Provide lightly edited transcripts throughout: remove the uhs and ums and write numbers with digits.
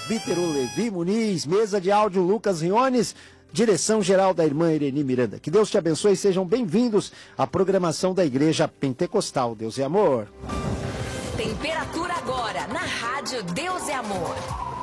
presbítero Levi Muniz, mesa de áudio Lucas Riones, direção-geral da irmã Ireni Miranda. Que Deus te abençoe e sejam bem-vindos à programação da Igreja Pentecostal Deus e Amor. Temperatura agora na Rádio Deus e Amor.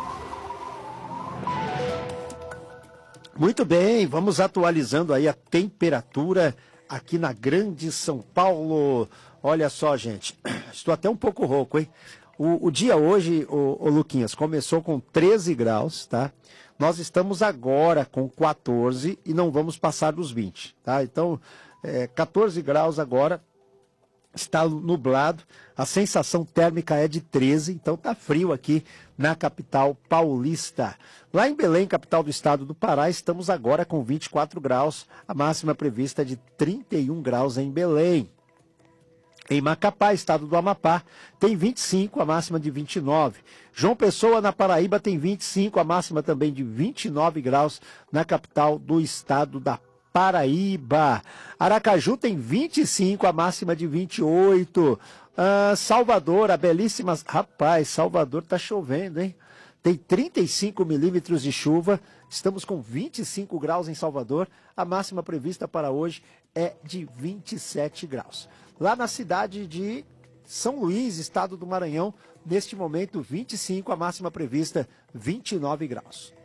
Muito bem, vamos atualizando aí a temperatura aqui na Grande São Paulo. Olha só, gente, estou até um pouco rouco, hein? O dia hoje, o Luquinhas, começou com 13 graus, tá? Nós estamos agora com 14 e não vamos passar dos 20, tá? Então, 14 graus agora, está nublado, a sensação térmica é de 13, então tá frio aqui na capital paulista. Lá em Belém, capital do estado do Pará, estamos agora com 24 graus, a máxima prevista é de 31 graus em Belém. Em Macapá, estado do Amapá, tem 25, a máxima de 29. João Pessoa, na Paraíba, tem 25, a máxima também de 29 graus na capital do estado da Paraíba. Aracaju tem 25, a máxima de 28. Salvador, a belíssima... Rapaz, Salvador tá chovendo, hein? Tem 35 milímetros de chuva. Estamos com 25 graus em Salvador. A máxima prevista para hoje é de 27 graus. Lá na cidade de São Luís, estado do Maranhão, neste momento 25, a máxima prevista 29 graus.